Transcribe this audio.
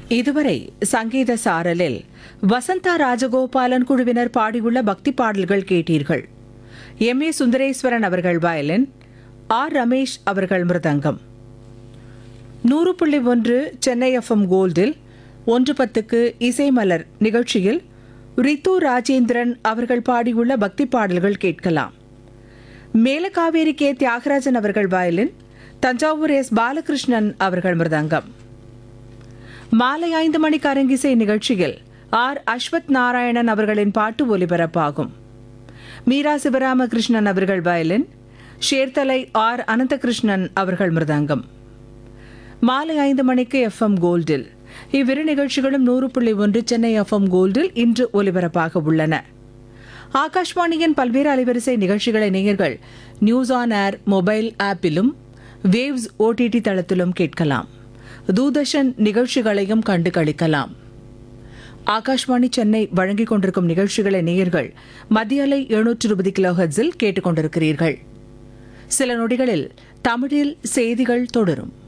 இதுவரை சங்கீத சாரலில் வசந்தா ராஜகோபாலன் குழுவினர் பாடியுள்ள பக்தி பாடல்கள் கேட்டீர்கள். எம். ஏ. சுந்தரேஸ்வரன் அவர்கள் வயலின், ஆர். ரமேஷ் அவர்கள் மிருதங்கம். 100.1 சென்னை எஃப்எம் கோல்டில் 1:10க்கு இசைமலர் நிகழ்ச்சியில் ரித்து ராஜேந்திரன் அவர்கள் பாடியுள்ள பக்தி பாடல்கள் கேட்கலாம். மேலகாவேரி கே. தியாகராஜன் அவர்கள் வயலின், தஞ்சாவூர் எஸ். பாலகிருஷ்ணன் அவர்கள் மிருதங்கம். மாலை 5 மணிக்கு அரங்கிசை நிகழ்ச்சியில் ஆர். அஸ்வத் நாராயணன் அவர்களின் பாட்டு ஒலிபரப்பாகும். மீரா சிவராமகிருஷ்ணன் அவர்கள் வயலின், ஷேர்தலை ஆர். அனந்தகிருஷ்ணன் அவர்கள் மிருதங்கம். மாலை 5 மணிக்கு எஃப்எம் கோல்டில் இவ்விரு நிகழ்ச்சிகளும் 100.1 சென்னை எஃப்எம் கோல்டில் இன்று ஒலிபரப்பாக உள்ளன. ஆகாஷ்வாணியின் பல்வேறு அலைவரிசை நிகழ்ச்சிகளை நேயர்கள் news on air mobile ஆப்பிலும் waves OTT தளத்திலும் கேட்கலாம். தூர்தர்ஷன் நிகழ்ச்சிகளையும் கண்டு களிக்கலாம். ஆகாஷ்வாணி சென்னை வழங்கிக் கொண்டிருக்கும் நிகழ்ச்சிகளை நேயர்கள் மத்திய அலை 720 கிலோஹெர்ட்ஸில் கேட்டுக் கொண்டிருக்கிறீர்கள். சில நொடிகளில் தமிழில் செய்திகள் தொடரும்.